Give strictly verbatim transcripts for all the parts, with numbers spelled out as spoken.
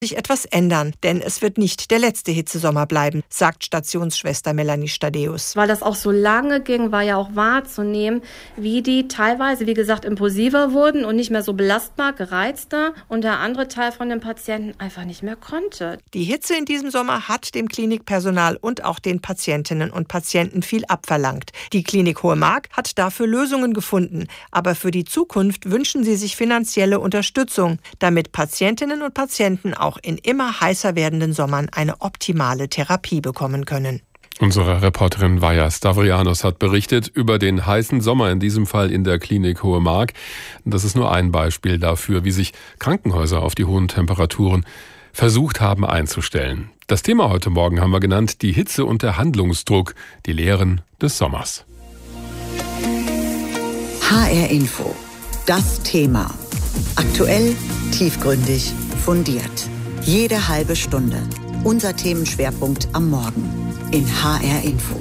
sich etwas ändern, denn es wird nicht der letzte Hitzesommer bleiben, sagt Stationsschwester Melanie Stadeus. Weil das auch so lange ging, war ja auch wahrzunehmen, wie die teilweise, wie gesagt, impulsiver wurden und nicht mehr so belastbar, gereizter und der andere Teil von den Patienten einfach nicht mehr konnte. Die Hitze in diesem Sommer hat dem Klinikpersonal und auch den Patientinnen und Patienten viel abverlangt. Die Klinik Hohe Mark hat dafür Lösungen gefunden, aber für die Zukunft wünschen sie sich finanzielle Unterstützung, damit Patientinnen und Patienten auch in immer heißer werdenden Sommern eine optimale Therapie bekommen können. Unsere Reporterin Vaja Stavrianos hat berichtet über den heißen Sommer, in diesem Fall in der Klinik Hohe Mark. Das ist nur ein Beispiel dafür, wie sich Krankenhäuser auf die hohen Temperaturen versucht haben einzustellen. Das Thema heute Morgen haben wir genannt, die Hitze und der Handlungsdruck, die Lehren des Sommers. H R Info, das Thema. Aktuell, tiefgründig, fundiert. Jede halbe Stunde. Unser Themenschwerpunkt am Morgen in H R Info.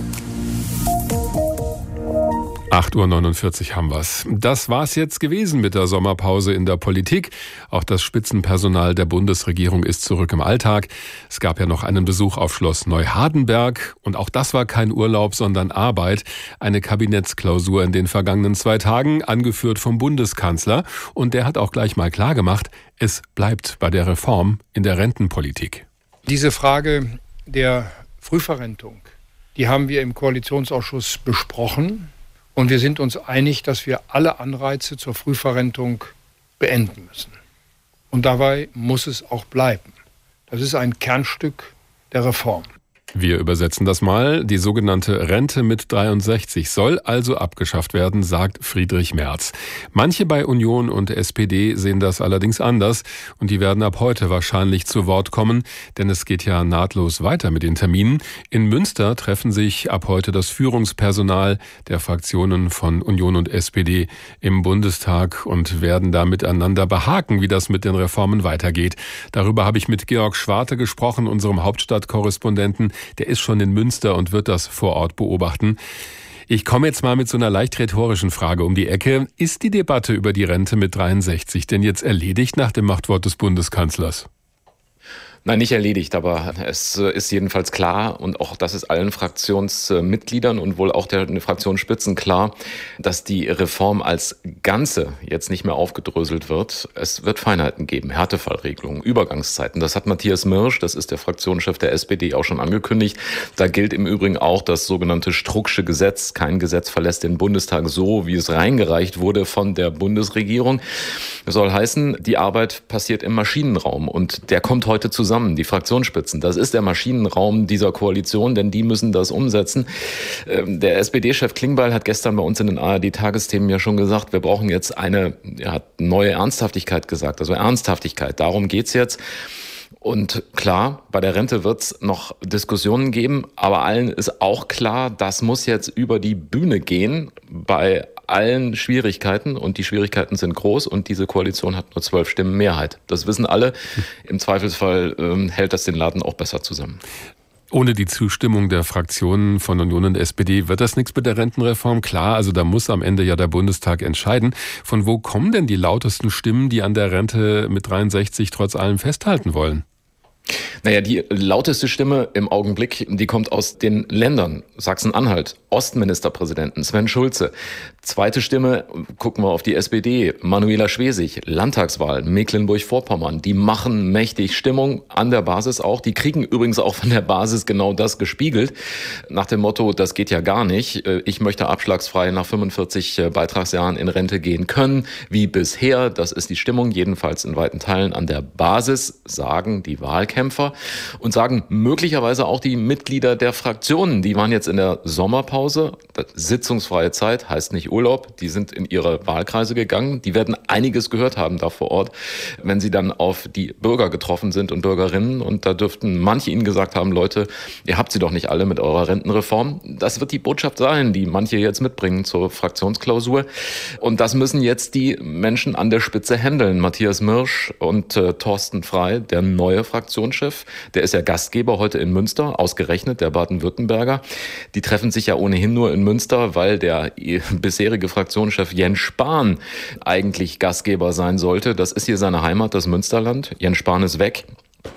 acht Uhr neunundvierzig haben wir's. Das war's jetzt gewesen mit der Sommerpause in der Politik. Auch das Spitzenpersonal der Bundesregierung ist zurück im Alltag. Es gab ja noch einen Besuch auf Schloss Neuhardenberg. Und auch das war kein Urlaub, sondern Arbeit. Eine Kabinettsklausur in den vergangenen zwei Tagen, angeführt vom Bundeskanzler. Und der hat auch gleich mal klargemacht, es bleibt bei der Reform in der Rentenpolitik. Diese Frage der Frühverrentung, die haben wir im Koalitionsausschuss besprochen. Und wir sind uns einig, dass wir alle Anreize zur Frühverrentung beenden müssen. Und dabei muss es auch bleiben. Das ist ein Kernstück der Reform. Wir übersetzen das mal. Die sogenannte Rente mit dreiundsechzig soll also abgeschafft werden, sagt Friedrich Merz. Manche bei Union und S P D sehen das allerdings anders und die werden ab heute wahrscheinlich zu Wort kommen, denn es geht ja nahtlos weiter mit den Terminen. In Münster treffen sich ab heute das Führungspersonal der Fraktionen von Union und S P D im Bundestag und werden da miteinander behaken, wie das mit den Reformen weitergeht. Darüber habe ich mit Georg Schwarte gesprochen, unserem Hauptstadtkorrespondenten. Der ist schon in Münster und wird das vor Ort beobachten. Ich komme jetzt mal mit so einer leicht rhetorischen Frage um die Ecke. Ist die Debatte über die Rente mit dreiundsechzig denn jetzt erledigt nach dem Machtwort des Bundeskanzlers? Nein, nicht erledigt, aber es ist jedenfalls klar und auch das ist allen Fraktionsmitgliedern und wohl auch der Fraktionsspitzen klar, dass die Reform als Ganze jetzt nicht mehr aufgedröselt wird. Es wird Feinheiten geben, Härtefallregelungen, Übergangszeiten. Das hat Matthias Mirsch, das ist der Fraktionschef der S P D, auch schon angekündigt. Da gilt im Übrigen auch das sogenannte Strucksche Gesetz. Kein Gesetz verlässt den Bundestag so, wie es reingereicht wurde von der Bundesregierung. Das soll heißen, die Arbeit passiert im Maschinenraum und der kommt heute zusammen. Die Fraktionsspitzen, das ist der Maschinenraum dieser Koalition, denn die müssen das umsetzen. Der S P D-Chef Klingbeil hat gestern bei uns in den A R D-Tagesthemen ja schon gesagt, wir brauchen jetzt eine, er hat neue Ernsthaftigkeit gesagt, also Ernsthaftigkeit, darum geht's jetzt. Und klar, bei der Rente wird es noch Diskussionen geben, aber allen ist auch klar, das muss jetzt über die Bühne gehen bei allen Schwierigkeiten und die Schwierigkeiten sind groß und diese Koalition hat nur zwölf Stimmen Mehrheit. Das wissen alle. Im Zweifelsfall ähm, hält das den Laden auch besser zusammen. Ohne die Zustimmung der Fraktionen von Union und S P D wird das nichts mit der Rentenreform. Klar, also da muss am Ende ja der Bundestag entscheiden. Von wo kommen denn die lautesten Stimmen, die an der Rente mit dreiundsechzig trotz allem festhalten wollen? Naja, die lauteste Stimme im Augenblick, die kommt aus den Ländern. Sachsen-Anhalt, Ostministerpräsidenten Sven Schulze. Zweite Stimme, gucken wir auf die S P D, Manuela Schwesig, Landtagswahl, Mecklenburg-Vorpommern. Die machen mächtig Stimmung an der Basis auch. Die kriegen übrigens auch von der Basis genau das gespiegelt. Nach dem Motto, das geht ja gar nicht. Ich möchte abschlagsfrei nach fünfundvierzig Beitragsjahren in Rente gehen können, wie bisher. Das ist die Stimmung, jedenfalls in weiten Teilen an der Basis, sagen die Wahlkämpfer. Und sagen möglicherweise auch die Mitglieder der Fraktionen. Die waren jetzt in der Sommerpause. Sitzungsfreie Zeit heißt nicht Urlaub. Die sind in ihre Wahlkreise gegangen. Die werden einiges gehört haben da vor Ort, wenn sie dann auf die Bürger getroffen sind und Bürgerinnen. Und da dürften manche ihnen gesagt haben, Leute, ihr habt sie doch nicht alle mit eurer Rentenreform. Das wird die Botschaft sein, die manche jetzt mitbringen zur Fraktionsklausur. Und das müssen jetzt die Menschen an der Spitze handeln. Matthias Mirsch und äh, Thorsten Frey, der neue Fraktionschef. Der ist ja Gastgeber heute in Münster, ausgerechnet der Baden-Württemberger. Die treffen sich ja ohnehin nur in Münster, weil der bisherige Fraktionschef Jens Spahn eigentlich Gastgeber sein sollte. Das ist hier seine Heimat, das Münsterland. Jens Spahn ist weg.